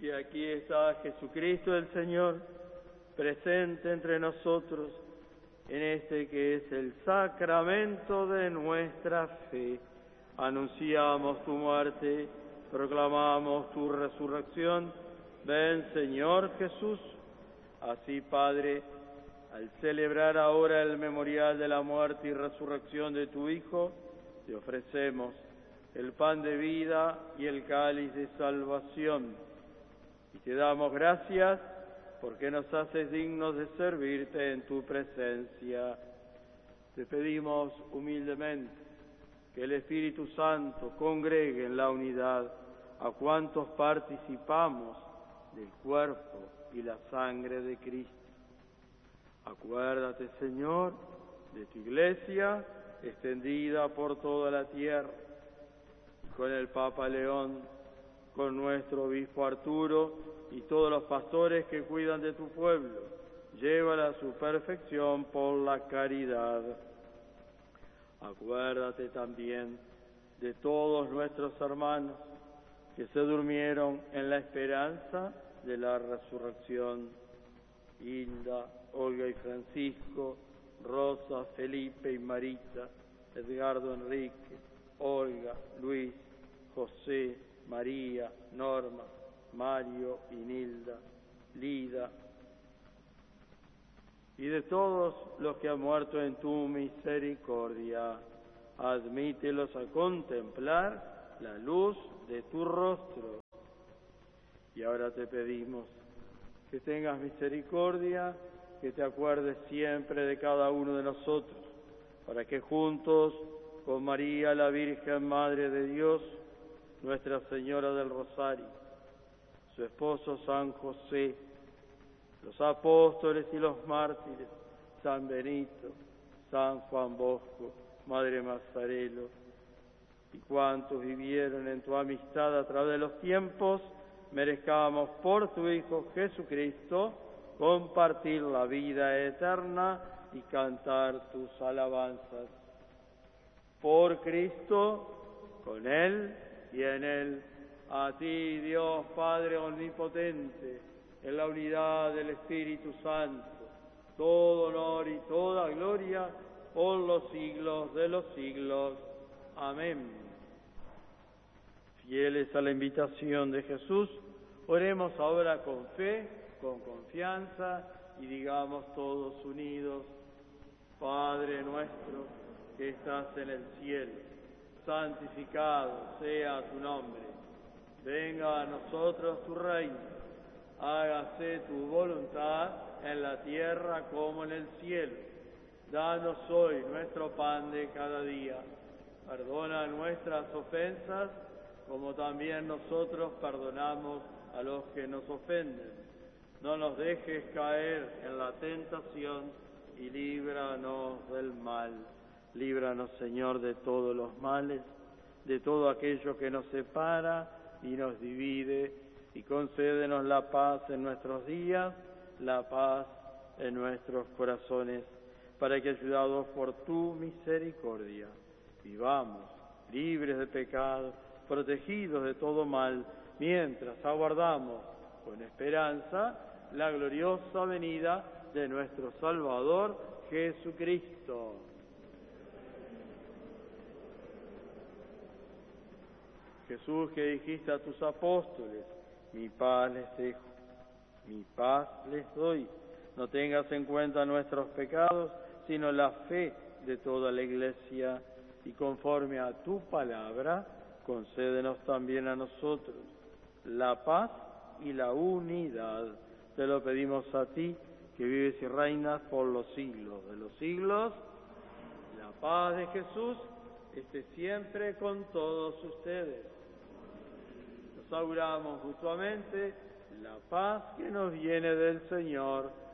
Y aquí está Jesucristo el Señor, presente entre nosotros, en este que es el sacramento de nuestra fe. Anunciamos tu muerte, proclamamos tu resurrección. Ven, Señor Jesús. Así, Padre, al celebrar ahora el memorial de la muerte y resurrección de tu Hijo, te ofrecemos el pan de vida y el cáliz de salvación. Y te damos gracias porque nos haces dignos de servirte en tu presencia. Te pedimos humildemente que el Espíritu Santo congregue en la unidad a cuantos participamos del cuerpo y la sangre de Cristo. Acuérdate, Señor, de tu Iglesia extendida por toda la tierra, y con el Papa León, con nuestro obispo Arturo y todos los pastores que cuidan de tu pueblo, llévala a su perfección por la caridad. Acuérdate también de todos nuestros hermanos que se durmieron en la esperanza de la resurrección: Hilda, Olga y Francisco, Rosa, Felipe y Marita, Edgardo, Enrique, Olga, Luis, José, María, Norma, Mario y Nilda, Lida, y de todos los que han muerto en tu misericordia. Admítelos a contemplar la luz de tu rostro. Y ahora te pedimos que tengas misericordia, que te acuerdes siempre de cada uno de nosotros, para que juntos, con María, la Virgen Madre de Dios, Nuestra Señora del Rosario, su esposo San José, los apóstoles y los mártires, San Benito, San Juan Bosco, Madre Mazzarello, y cuantos vivieron en tu amistad a través de los tiempos, merezcamos por tu Hijo Jesucristo compartir la vida eterna y cantar tus alabanzas. Por Cristo, con Él y en Él, a ti, Dios Padre omnipotente, en la unidad del Espíritu Santo, todo honor y toda gloria por los siglos de los siglos. Amén. Fieles a la invitación de Jesús, oremos ahora con fe, con confianza, y digamos todos unidos: Padre nuestro que estás en el cielo, santificado sea tu nombre. Venga a nosotros tu reino. Hágase tu voluntad en la tierra como en el cielo. Danos hoy nuestro pan de cada día. Perdona nuestras ofensas, como también nosotros perdonamos a los que nos ofenden. No nos dejes caer en la tentación y líbranos del mal. Líbranos, Señor, de todos los males, de todo aquello que nos separa y nos divide, y concédenos la paz en nuestros días, la paz en nuestros corazones, para que, ayudados por tu misericordia, vivamos libres de pecado, protegidos de todo mal, mientras aguardamos con esperanza la gloriosa venida de nuestro Salvador Jesucristo. Jesús, que dijiste a tus apóstoles: mi paz les dejo, mi paz les doy. No tengas en cuenta nuestros pecados, sino la fe de toda la Iglesia, y conforme a tu palabra, concédenos también a nosotros la paz y la unidad. Te lo pedimos a ti, que vives y reinas por los siglos de los siglos. La paz de Jesús esté siempre con todos ustedes. Nos auguramos mutuamente la paz que nos viene del Señor.